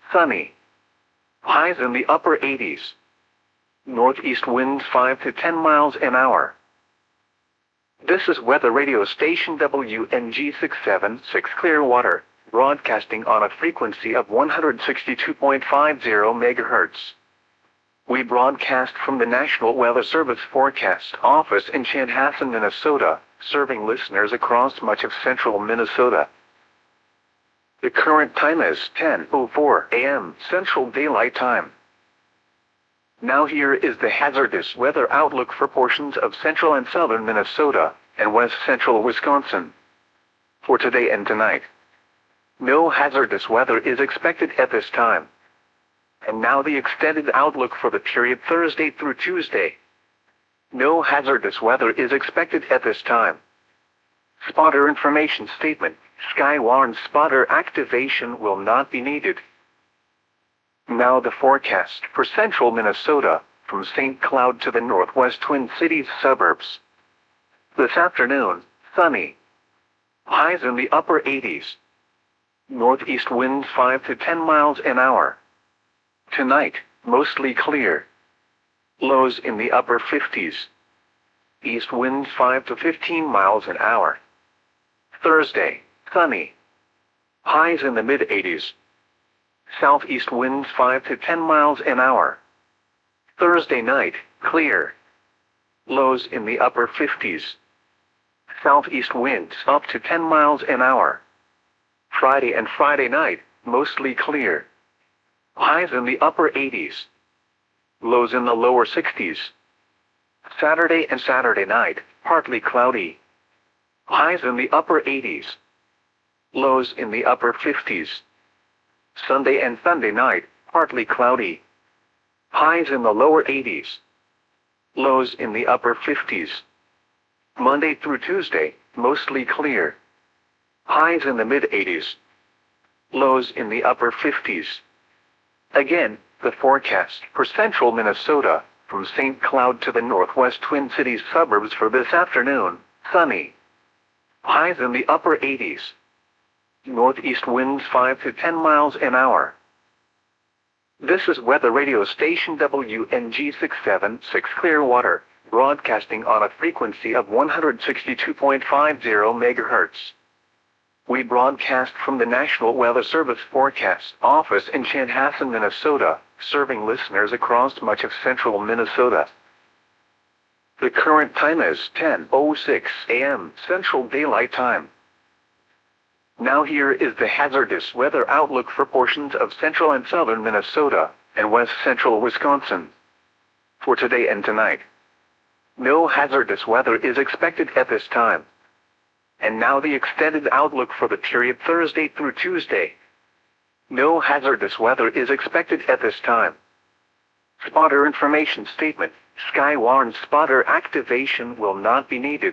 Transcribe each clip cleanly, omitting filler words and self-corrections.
sunny. Highs in the upper 80s. Northeast winds 5 to 10 miles an hour. This is weather radio station WNG676 Clearwater, broadcasting on a frequency of 162.50 MHz. We broadcast from the National Weather Service Forecast Office in Chanhassen, Minnesota, serving listeners across much of central Minnesota. The current time is 10:04 a.m. Central Daylight Time. Now here is the hazardous weather outlook for portions of central and southern Minnesota and west central Wisconsin. For today and tonight, no hazardous weather is expected at this time. And now the extended outlook for the period Thursday through Tuesday. No hazardous weather is expected at this time. Spotter information statement: Skywarn spotter activation will not be needed. Now the forecast for central Minnesota, from St. Cloud to the northwest Twin Cities suburbs. This afternoon, sunny. Highs in the upper 80s. Northeast winds 5 to 10 miles an hour. Tonight, mostly clear. Lows in the upper 50s. East winds 5 to 15 miles an hour. Thursday, sunny. Highs in the mid-80s. Southeast winds 5 to 10 miles an hour. Thursday night, clear. Lows in the upper 50s. Southeast winds up to 10 miles an hour. Friday and Friday night, mostly clear. Highs in the upper 80s. Lows in the lower 60s. Saturday and Saturday night, partly cloudy. Highs in the upper 80s. Lows in the upper 50s. Sunday and Sunday night, partly cloudy. Highs in the lower 80s. Lows in the upper 50s. Monday through Tuesday, mostly clear. Highs in the mid-80s. Lows in the upper 50s. Again, the forecast for central Minnesota, from St. Cloud to the northwest Twin Cities suburbs for this afternoon, sunny. Highs in the upper 80s. Northeast winds 5 to 10 miles an hour. This is weather radio station WNG676 Clearwater, broadcasting on a frequency of 162.50 MHz. We broadcast from the National Weather Service Forecast Office in Chanhassen, Minnesota, serving listeners across much of central Minnesota. The current time is 10:06 a.m. Central Daylight Time. Now here is the hazardous weather outlook for portions of central and southern Minnesota and west central Wisconsin. For today and tonight, no hazardous weather is expected at this time. And now the extended outlook for the period Thursday through Tuesday. No hazardous weather is expected at this time. Spotter information statement: Skywarn spotter activation will not be needed.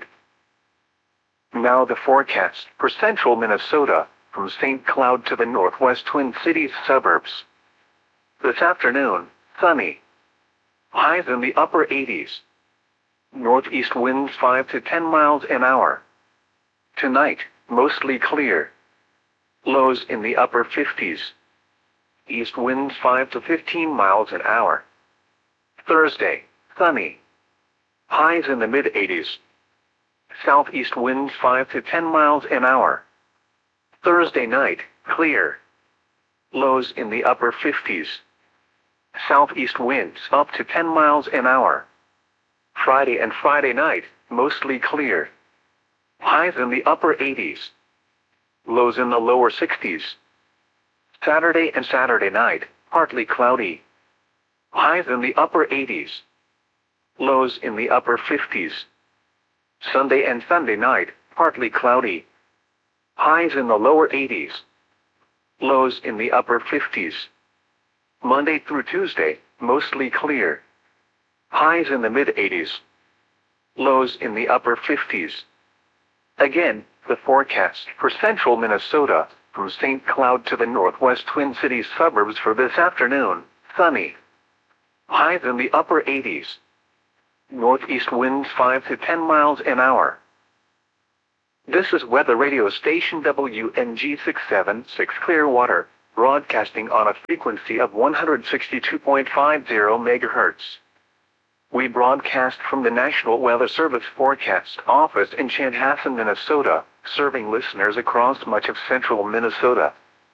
Now the forecast for central Minnesota, from St. Cloud to the northwest Twin Cities suburbs. This afternoon, sunny. Highs in the upper 80s. Northeast winds 5 to 10 miles an hour. Tonight, mostly clear. Lows in the upper 50s. East winds 5 to 15 miles an hour. Thursday, sunny. Highs in the mid-80s. Southeast winds 5 to 10 miles an hour. Thursday night, clear. Lows in the upper 50s. Southeast winds up to 10 miles an hour. Friday and Friday night, mostly clear. Highs in the upper 80s. Lows in the lower 60s. Saturday and Saturday night, partly cloudy. Highs in the upper 80s. Lows in the upper 50s. Sunday and Sunday night, partly cloudy. Highs in the lower 80s. Lows in the upper 50s. Monday through Tuesday, mostly clear. Highs in the mid-80s. Lows in the upper 50s. Again, the forecast for central Minnesota, from St. Cloud to the northwest Twin Cities suburbs for this afternoon, sunny. Highs in the upper 80s. Northeast winds 5 to 10 miles an hour. This is weather radio station WNG676 Clearwater, broadcasting on a frequency of 162.50 MHz. We broadcast from the National Weather Service Forecast Office in Chanhassen, Minnesota, serving listeners across much of central Minnesota.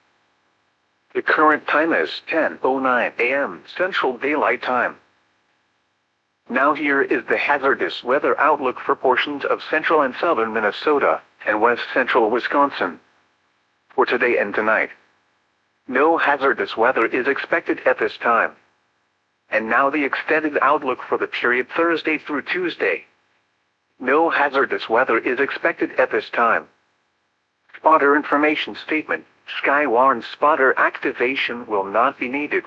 The current time is 10:09 a.m. Central Daylight Time. Now here is the hazardous weather outlook for portions of central and southern Minnesota and west central Wisconsin for today and tonight. No hazardous weather is expected at this time. And now the extended outlook for the period Thursday through Tuesday. No hazardous weather is expected at this time. Spotter information statement. Skywarn spotter activation will not be needed.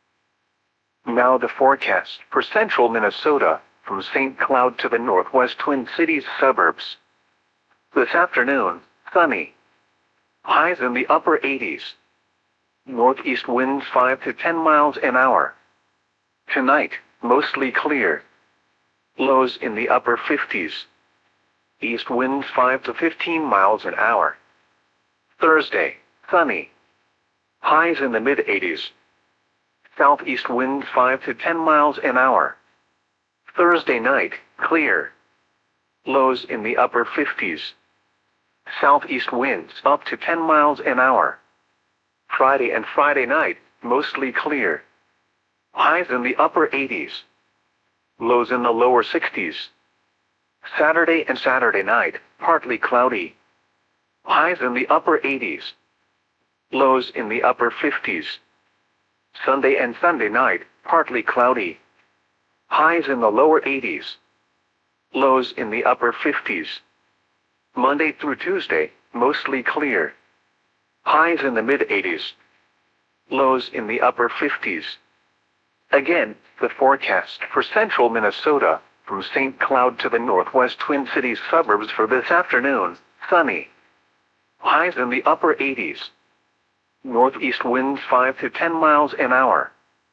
Now the forecast for central Minnesota, from St. Cloud to the northwest Twin Cities suburbs. This afternoon, sunny. Highs in the upper 80s. Northeast winds 5 to 10 miles an hour. Tonight, mostly clear. Lows in the upper 50s. East winds 5 to 15 miles an hour. Thursday, sunny. Highs in the mid-80s. Southeast winds 5 to 10 miles an hour. Thursday night, clear. Lows in the upper 50s. Southeast winds up to 10 miles an hour. Friday and Friday night, mostly clear. Highs in the upper 80s. Lows in the lower 60s. Saturday and Saturday night, partly cloudy. Highs in the upper 80s. Lows in the upper 50s. Sunday and Sunday night, partly cloudy. Highs in the lower 80s. Lows in the upper 50s. Monday through Tuesday, mostly clear. Highs in the mid-80s. Lows in the upper 50s. Again, the forecast for central Minnesota, from St. Cloud to the northwest Twin Cities suburbs for this afternoon, sunny. Highs in the upper 80s. Northeast winds 5 to 10 miles an hour.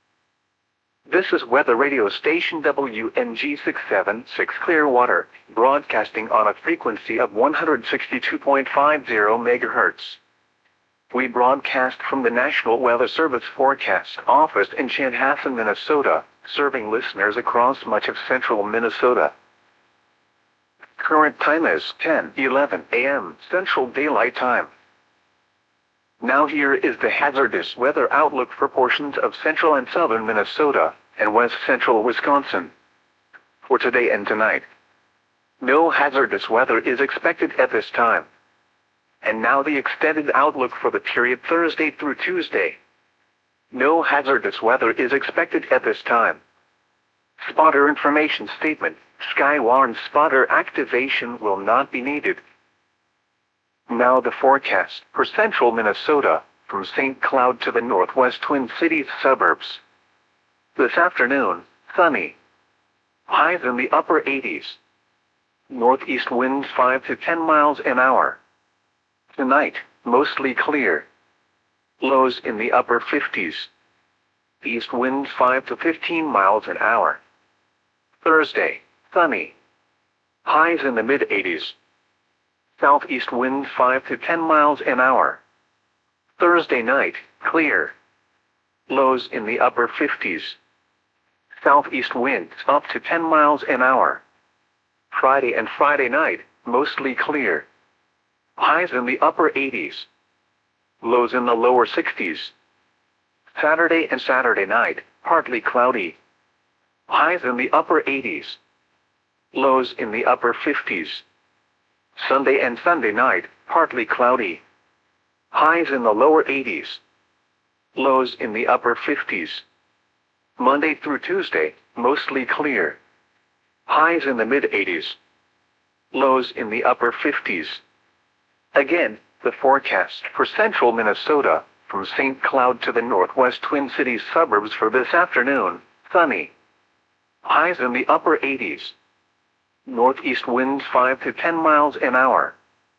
This is weather radio station WNG 676 Clearwater, broadcasting on a frequency of 162.50 MHz. We broadcast from the National Weather Service Forecast Office in Chanhassen, Minnesota, serving listeners across much of central Minnesota. Current time is 10:11 a.m. Central Daylight Time. Now here is the hazardous weather outlook for portions of central and southern Minnesota and west central Wisconsin for today and tonight. No hazardous weather is expected at this time. And now the extended outlook for the period Thursday through Tuesday. No hazardous weather is expected at this time. Spotter information statement. Skywarn spotter activation will not be needed. Now the forecast for central Minnesota, from St. Cloud to the northwest Twin Cities suburbs. This afternoon, sunny. Highs in the upper 80s. Northeast winds 5 to 10 miles an hour. Tonight, mostly clear. Lows in the upper 50s. East winds 5 to 15 miles an hour. Thursday, sunny. Highs in the mid-80s. Southeast winds 5 to 10 miles an hour. Thursday night, clear. Lows in the upper 50s. Southeast winds up to 10 miles an hour. Friday and Friday night, mostly clear. Highs in the upper 80s. Lows in the lower 60s. Saturday and Saturday night, partly cloudy. Highs in the upper 80s. Lows in the upper 50s. Sunday and Sunday night, partly cloudy. Highs in the lower 80s. Lows in the upper 50s. Monday through Tuesday, mostly clear. Highs in the mid-80s. Lows in the upper 50s. Again, the forecast for central Minnesota, from St. Cloud to the northwest Twin Cities suburbs for this afternoon, sunny. Highs in the upper 80s. Northeast winds 5 to 10 miles an hour.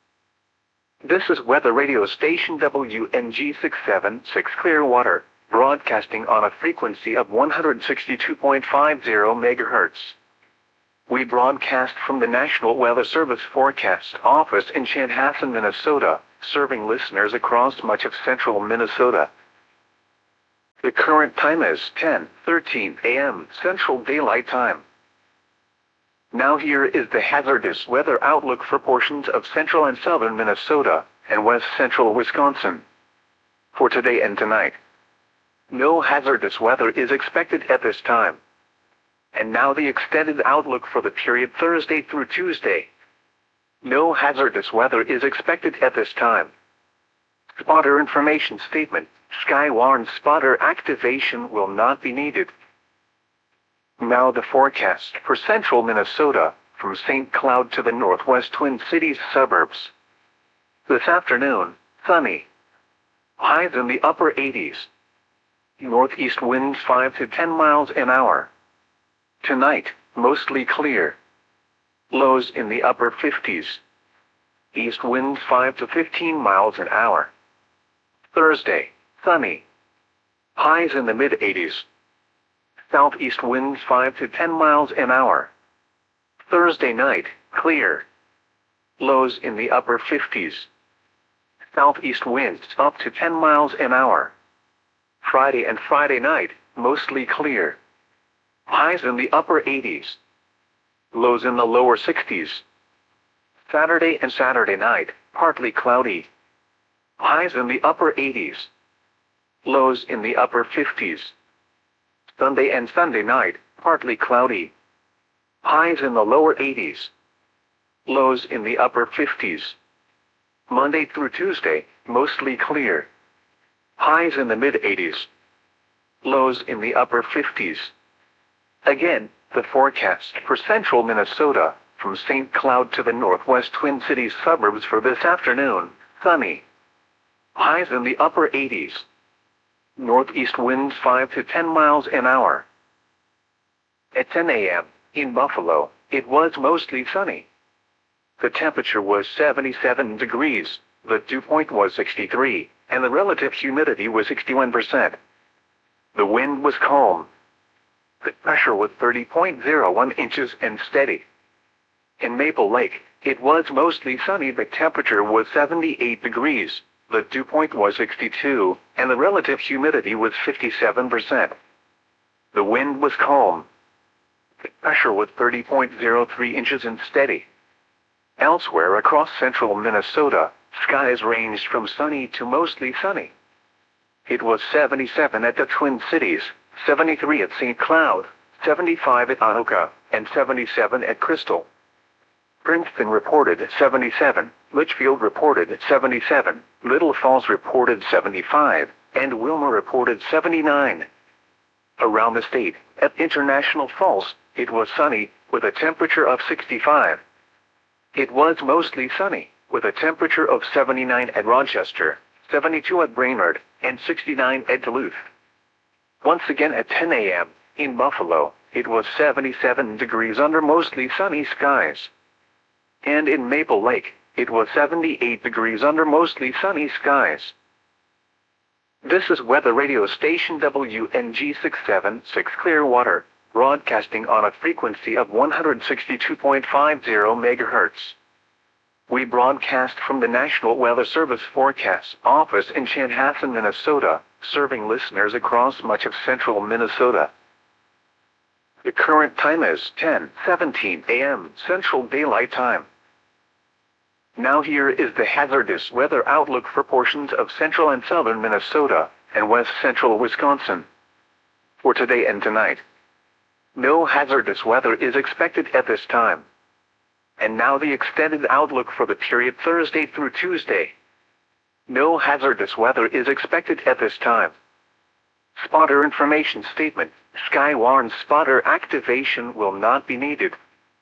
This is weather radio station WNG 676 Clearwater, broadcasting on a frequency of 162.50 MHz. We broadcast from the National Weather Service Forecast Office in Chanhassen, Minnesota, serving listeners across much of central Minnesota. The current time is 10:13 a.m. Central Daylight Time. Now here is the hazardous weather outlook for portions of central and southern Minnesota and west central Wisconsin. For today and tonight, no hazardous weather is expected at this time. And now the extended outlook for the period Thursday through Tuesday. No hazardous weather is expected at this time. Spotter information statement. Skywarn spotter activation will not be needed. Now the forecast for central Minnesota, from St. Cloud to the northwest Twin Cities suburbs. This afternoon, sunny. Highs in the upper 80s. Northeast winds 5 to 10 miles an hour. Tonight, mostly clear. Lows in the upper 50s. East winds 5 to 15 miles an hour. Thursday, sunny. Highs in the mid-80s. Southeast winds 5 to 10 miles an hour. Thursday night, clear. Lows in the upper 50s. Southeast winds up to 10 miles an hour. Friday and Friday night, mostly clear. Highs in the upper 80s. Lows in the lower 60s. Saturday and Saturday night, partly cloudy. Highs in the upper 80s. Lows in the upper 50s. Sunday and Sunday night, partly cloudy. Highs in the lower 80s. Lows in the upper 50s. Monday through Tuesday, mostly clear. Highs in the mid-80s. Lows in the upper 50s. Again, the forecast for central Minnesota, from St. Cloud to the northwest Twin Cities suburbs for this afternoon, sunny. Highs in the upper 80s. Northeast winds 5 to 10 miles an hour. At 10 a.m., in Buffalo, it was mostly sunny. The temperature was 77 degrees, the dew point was 63, and the relative humidity was 61%. The wind was calm. The pressure was 30.01 inches and steady. In Maple Lake, it was mostly sunny. The temperature was 78 degrees. The dew point was 62, and the relative humidity was 57%. The wind was calm. The pressure was 30.03 inches and steady. Elsewhere across central Minnesota, skies ranged from sunny to mostly sunny. It was 77 at the Twin Cities, 73 at St. Cloud, 75 at Anoka, and 77 at Crystal. Princeton reported 77, Litchfield reported 77, Little Falls reported 75, and Wilmer reported 79. Around the state, at International Falls, it was sunny, with a temperature of 65. It was mostly sunny, with a temperature of 79 at Rochester, 72 at Brainerd, and 69 at Duluth. Once again at 10 a.m., in Buffalo, it was 77 degrees under mostly sunny skies. And in Maple Lake, it was 78 degrees under mostly sunny skies. This is weather radio station WNG676 Clearwater, broadcasting on a frequency of 162.50 MHz. We broadcast from the National Weather Service Forecast Office in Chanhassen, Minnesota, serving listeners across much of central Minnesota. The current time is 10:17 a.m. Central Daylight Time. Now here is the hazardous weather outlook for portions of central and southern Minnesota and west central Wisconsin. For today and tonight, no hazardous weather is expected at this time. And now the extended outlook for the period Thursday through Tuesday. No hazardous weather is expected at this time. Spotter information statement. Skywarn spotter activation will not be needed.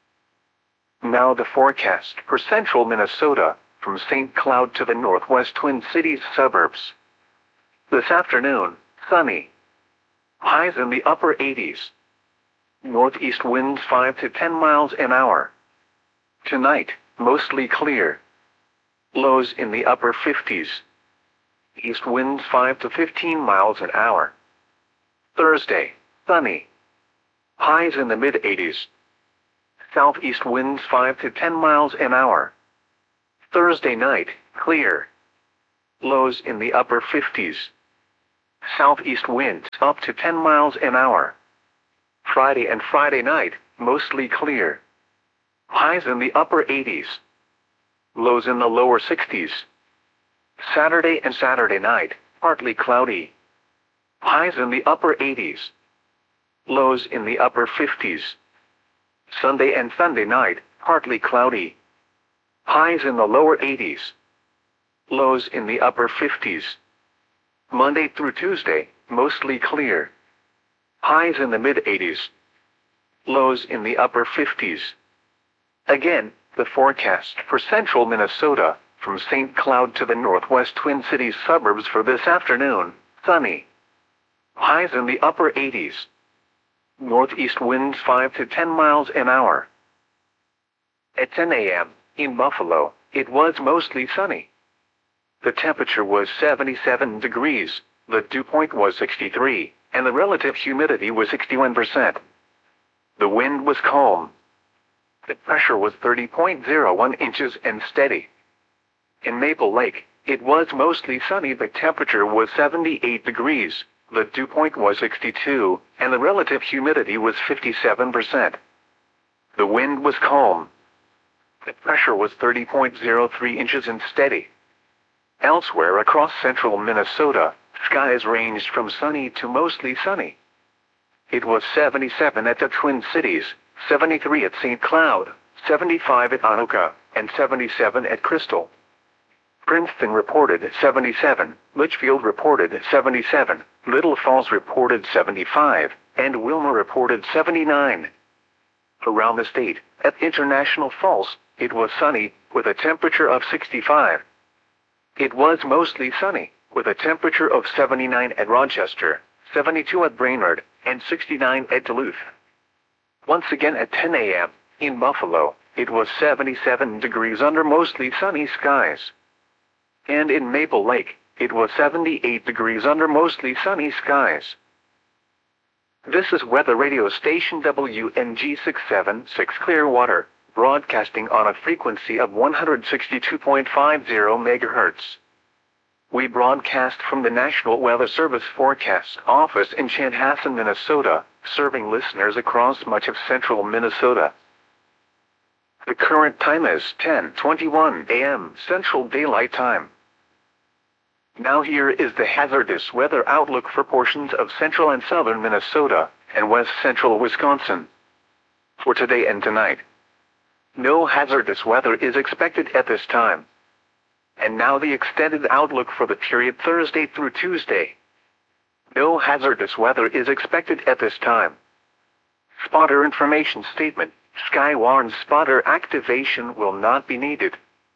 Now the forecast for central Minnesota, from St. Cloud to the northwest Twin Cities suburbs. This afternoon, sunny. Highs in the upper 80s. Northeast winds 5 to 10 miles an hour. Tonight, mostly clear. Lows in the upper 50s. East winds 5 to 15 miles an hour. Thursday, sunny. Highs in the mid-80s. Southeast winds 5 to 10 miles an hour. Thursday night, clear. Lows in the upper 50s. Southeast winds up to 10 miles an hour. Friday and Friday night, mostly clear. Highs in the upper 80s. Lows in the lower 60s. Saturday and Saturday night, partly cloudy. Highs in the upper 80s. Lows in the upper 50s. Sunday and Sunday night, partly cloudy. Highs in the lower 80s. Lows in the upper 50s. Monday through Tuesday, mostly clear. Highs in the mid-80s. Lows in the upper 50s. Again, the forecast for central Minnesota, from St. Cloud to the northwest Twin Cities suburbs for this afternoon, sunny. Highs in the upper 80s. Northeast winds 5 to 10 miles an hour. At 10 a.m., in Buffalo, it was mostly sunny. The temperature was 77 degrees, the dew point was 63, and the relative humidity was 61%. The wind was calm. The pressure was 30.01 inches and steady. In Maple Lake, it was mostly sunny. The temperature was 78 degrees, the dew point was 62, and the relative humidity was 57%. The wind was calm. The pressure was 30.03 inches and steady. Elsewhere across central Minnesota, skies ranged from sunny to mostly sunny. It was 77 at the Twin Cities, 73 at St. Cloud, 75 at Anoka, and 77 at Crystal. Princeton reported 77, Litchfield reported 77, Little Falls reported 75, and Wilmer reported 79. Around the state, at International Falls, it was sunny, with a temperature of 65. It was mostly sunny, with a temperature of 79 at Rochester, 72 at Brainerd, and 69 at Duluth. Once again at 10 a.m., in Buffalo, it was 77 degrees under mostly sunny skies. And in Maple Lake, it was 78 degrees under mostly sunny skies. This is weather radio station WNG676 Clearwater, broadcasting on a frequency of 162.50 MHz. We broadcast from the National Weather Service Forecast Office in Chanhassen, Minnesota, serving listeners across much of central Minnesota. The current time is 10:21 a.m. Central Daylight Time. Now here is the hazardous weather outlook for portions of central and southern Minnesota and west central Wisconsin. For today and tonight, no hazardous weather is expected at this time. And now the extended outlook for the period Thursday through Tuesday. No hazardous weather is expected at this time. Spotter information statement: Skywarn spotter activation will not be needed.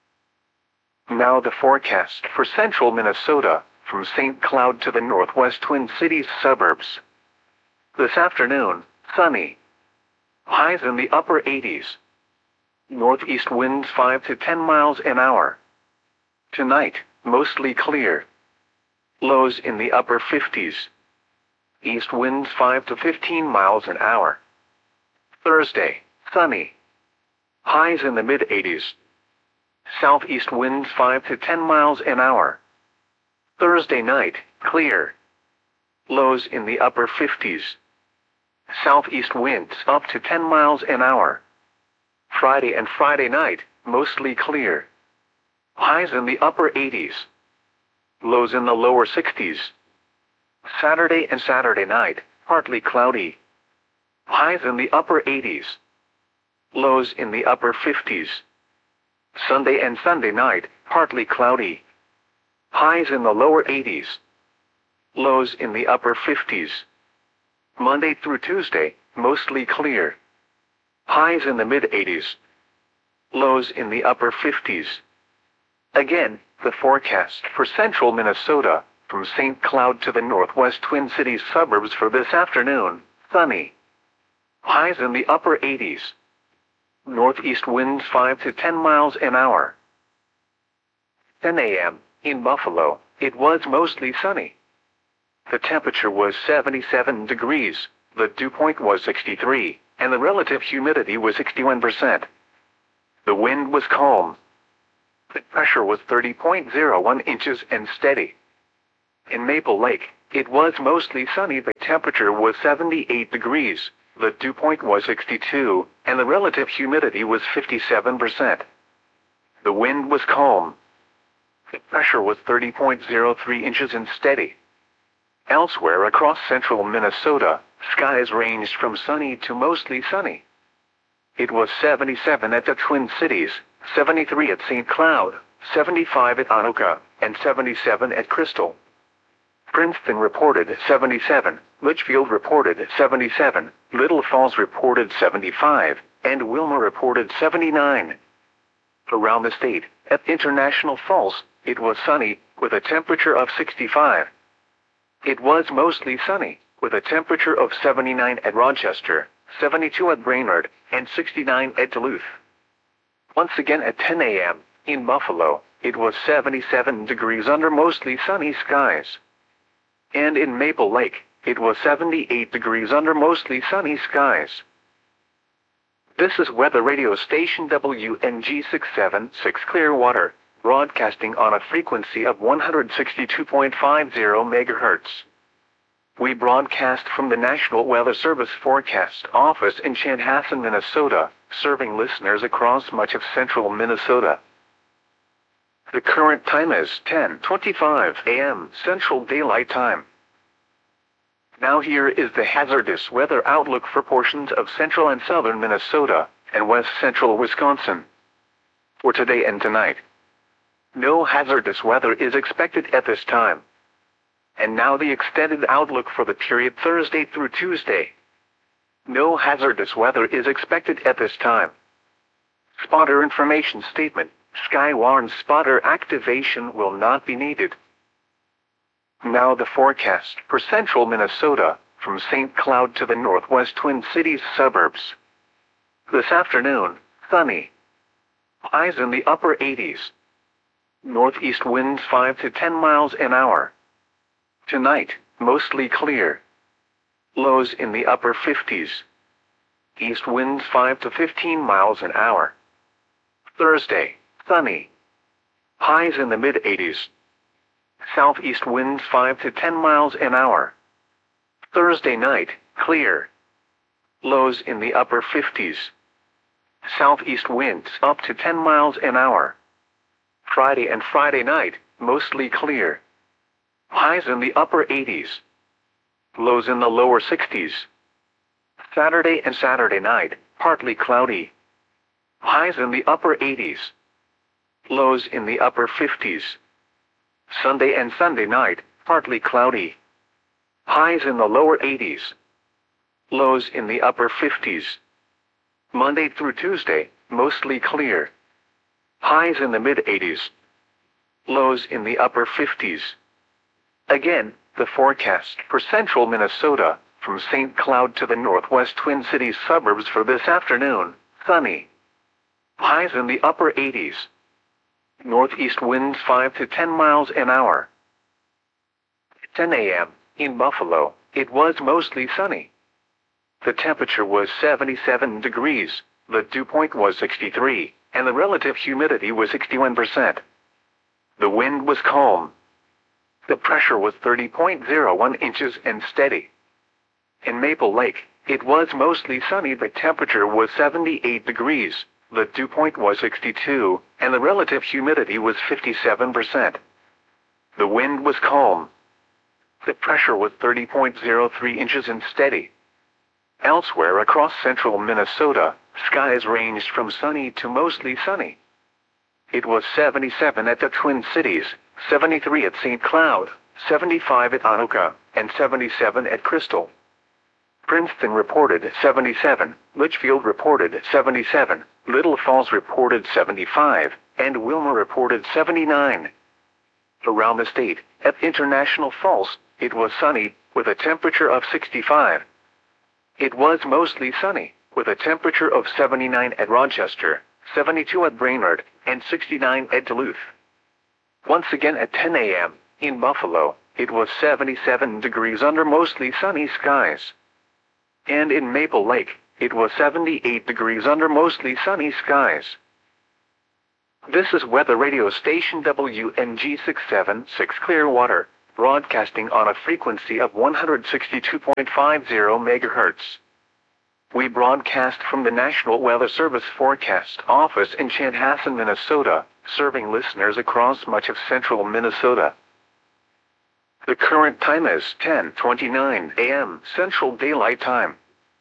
Now the forecast for central Minnesota, from St. Cloud to the northwest Twin Cities suburbs. This afternoon, sunny. Highs in the upper 80s. Northeast winds 5 to 10 miles an hour. Tonight, mostly clear. Lows in the upper 50s. East winds 5 to 15 miles an hour. Thursday, sunny. Highs in the mid-80s. Southeast winds 5 to 10 miles an hour. Thursday night, clear. Lows in the upper 50s. Southeast winds up to 10 miles an hour. Friday and Friday night, mostly clear. Highs in the upper 80s. Lows in the lower 60s. Saturday and Saturday night, partly cloudy. Highs in the upper 80s. Lows in the upper 50s. Sunday and Sunday night, partly cloudy. Highs in the lower 80s. Lows in the upper 50s. Monday through Tuesday, mostly clear. Highs in the mid-80s. Lows in the upper 50s. Again, the forecast for central Minnesota, from St. Cloud to the northwest Twin Cities suburbs for this afternoon, sunny. Highs in the upper 80s. Northeast winds 5 to 10 miles an hour. 10 a.m., in Buffalo, it was mostly sunny. The temperature was 77 degrees, the dew point was 63, and the relative humidity was 61%. The wind was calm. The pressure was 30.01 inches and steady. In Maple Lake, It was mostly sunny. The temperature was 78 degrees, the dew point was 62, and the relative humidity was 57%. The wind was calm. The pressure was 30.03 inches and steady. Elsewhere across central Minnesota, skies ranged from sunny to mostly sunny. It was 77 at the Twin Cities, 73 at St. Cloud, 75 at Anoka, and 77 at Crystal. Princeton reported 77, Litchfield reported 77, Little Falls reported 75, and Wilma reported 79. Around the state, at International Falls, it was sunny, with a temperature of 65. It was mostly sunny, with a temperature of 79 at Rochester, 72 at Brainerd, and 69 at Duluth. Once again at 10 a.m., in Buffalo, it was 77 degrees under mostly sunny skies. And in Maple Lake, it was 78 degrees under mostly sunny skies. This is weather radio station WNG676 Clearwater, broadcasting on a frequency of 162.50 MHz. We broadcast from the National Weather Service Forecast Office in Chanhassen, Minnesota, serving listeners across much of central Minnesota. The current time is 10:25 a.m. Central Daylight Time. Now here is the hazardous weather outlook for portions of central and southern Minnesota and west central Wisconsin. For today and tonight, no hazardous weather is expected at this time. And now the extended outlook for the period Thursday through Tuesday. No hazardous weather is expected at this time. Spotter information statement. Skywarn spotter activation will not be needed. Now the forecast for central Minnesota, from St. Cloud to the northwest Twin Cities suburbs. This afternoon, sunny. Highs in the upper 80s. Northeast winds 5 to 10 miles an hour. Tonight, mostly clear. Lows in the upper 50s. East winds 5 to 15 miles an hour. Thursday, sunny. Highs in the mid-80s. Southeast winds 5 to 10 miles an hour. Thursday night, clear. Lows in the upper 50s. Southeast winds up to 10 miles an hour. Friday and Friday night, mostly clear. Highs in the upper 80s. Lows in the lower 60s. Saturday and Saturday night, partly cloudy. Highs in the upper 80s. Lows in the upper 50s. Sunday and Sunday night, partly cloudy. Highs in the lower 80s. Lows in the upper 50s. Monday through Tuesday, mostly clear. Highs in the mid-80s. Lows in the upper 50s. Again, the forecast for central Minnesota, from St. Cloud to the northwest Twin Cities suburbs for this afternoon, sunny. Highs in the upper 80s. Northeast winds 5 to 10 miles an hour. At 10 a.m., in Buffalo, it was mostly sunny. The temperature was 77 degrees, the dew point was 63, and the relative humidity was 61%. The wind was calm. The pressure was 30.01 inches and steady. In Maple Lake, it was mostly sunny. The temperature was 78 degrees, the dew point was 62, and the relative humidity was 57%. The wind was calm. The pressure was 30.03 inches and steady. Elsewhere across central Minnesota, skies ranged from sunny to mostly sunny. It was 77 at the Twin Cities, 73 at St. Cloud, 75 at Anoka, and 77 at Crystal. Princeton reported 77, Litchfield reported 77, Little Falls reported 75, and Wilma reported 79. Around the state, at International Falls, it was sunny, with a temperature of 65. It was mostly sunny, with a temperature of 79 at Rochester, 72 at Brainerd, and 69 at Duluth. Once again at 10 a.m., in Buffalo, it was 77 degrees under mostly sunny skies. And in Maple Lake, it was 78 degrees under mostly sunny skies. This is weather radio station WNG676 Clearwater, broadcasting on a frequency of 162.50 MHz. We broadcast from the National Weather Service Forecast Office in Chanhassen, Minnesota, serving listeners across much of central Minnesota. The current time is 10:29 a.m. Central Daylight Time.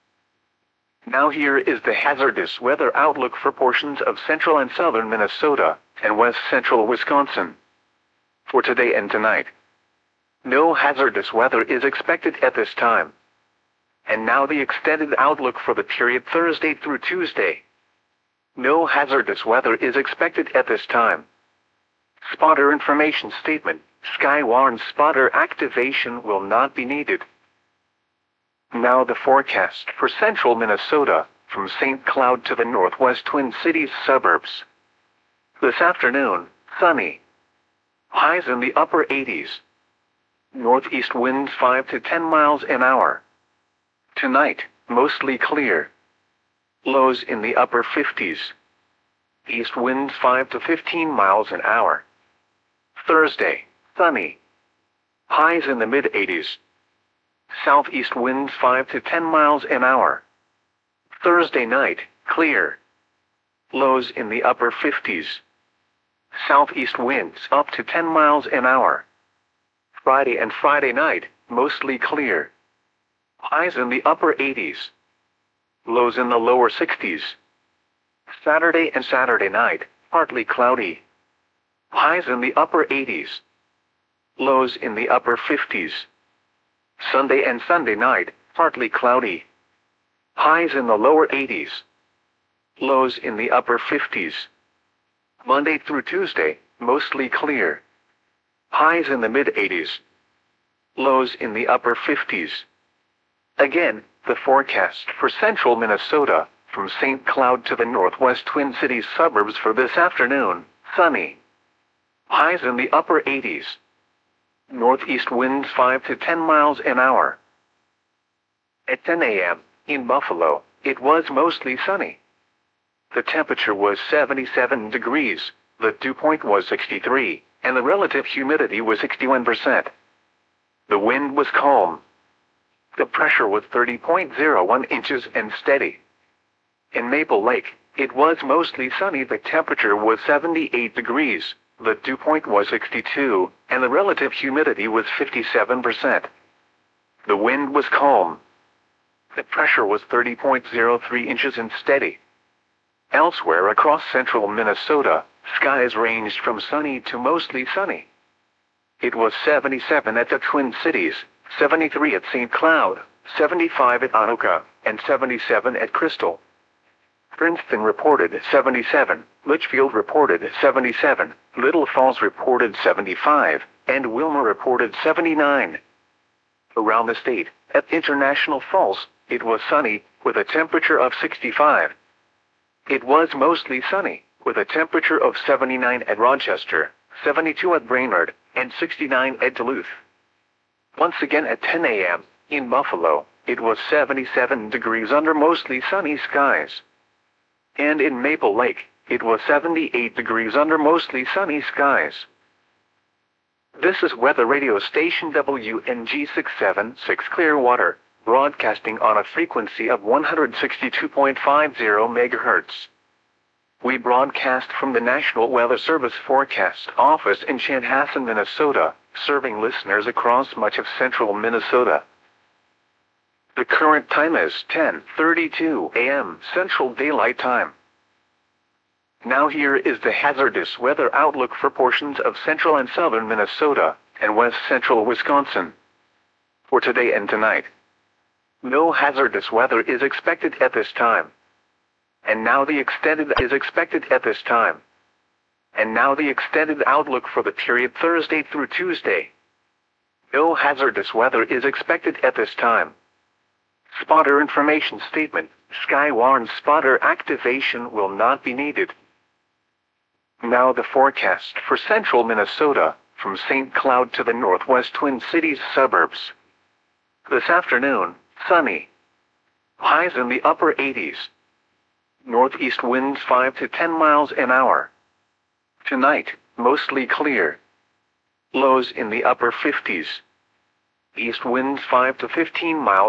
Now here is the hazardous weather outlook for portions of central and southern Minnesota and west central Wisconsin. For today and tonight, no hazardous weather is expected at this time. And now the extended outlook for the period Thursday through Tuesday. No hazardous weather is expected at this time. Spotter information statement: Skywarn spotter activation will not be needed. Now the forecast for central Minnesota, from St. Cloud to the northwest Twin Cities suburbs. This afternoon, sunny. Highs in the upper 80s. Northeast winds 5 to 10 miles an hour. Tonight, mostly clear. Lows in the upper 50s. East winds 5 to 15 miles an hour. Thursday, sunny. Highs in the mid-80s. Southeast winds 5 to 10 miles an hour. Thursday night, clear. Lows in the upper 50s. Southeast winds up to 10 miles an hour. Friday and Friday night, mostly clear. Highs in the upper 80s. Lows in the lower 60s. Saturday and Saturday night, partly cloudy. Highs in the upper 80s. Lows in the upper 50s. Sunday and Sunday night, partly cloudy. Highs in the lower 80s. Lows in the upper 50s. Monday through Tuesday, mostly clear. Highs in the mid-80s. Lows in the upper 50s. Again, the forecast for central Minnesota, from St. Cloud to the northwest Twin Cities suburbs for this afternoon, sunny. Highs in the upper 80s. Northeast winds 5 to 10 miles an hour. At 10 a.m., in Buffalo, it was mostly sunny. The temperature was 77 degrees, the dew point was 63, and the relative humidity was 61%. The wind was calm. The pressure was 30.01 inches and steady. In Maple Lake, it was mostly sunny. The temperature was 78 degrees, the dew point was 62, and the relative humidity was 57%. The wind was calm. The pressure was 30.03 inches and steady. Elsewhere across central Minnesota, skies ranged from sunny to mostly sunny. It was 77 at the Twin Cities, 73 at St. Cloud, 75 at Anoka, and 77 at Crystal. Princeton reported 77, Litchfield reported 77, Little Falls reported 75, and Wilmer reported 79. Around the state, at International Falls, it was sunny, with a temperature of 65. It was mostly sunny, with a temperature of 79 at Rochester, 72 at Brainerd, and 69 at Duluth. Once again at 10 a.m., in Buffalo, it was 77 degrees under mostly sunny skies. And in Maple Lake, it was 78 degrees under mostly sunny skies. This is weather radio station WNG676 Clearwater, broadcasting on a frequency of 162.50 MHz. We broadcast from the National Weather Service Forecast Office in Chanhassen, Minnesota, serving listeners across much of central Minnesota. The current time is 10:32 a.m. Central Daylight Time. Now here is the hazardous weather outlook for portions of central and southern Minnesota and west central Wisconsin. For today and tonight, no hazardous weather is expected at this time. And now the extended outlook for the period Thursday through Tuesday. No hazardous weather is expected at this time. Spotter information statement: Skywarn spotter activation will not be needed. Now the forecast for central Minnesota, from St. Cloud to the northwest Twin Cities suburbs. This afternoon, sunny. Highs in the upper 80s. Northeast winds 5 to 10 miles an hour. Tonight, mostly clear. Lows in the upper 50s. East winds 5 to 15 miles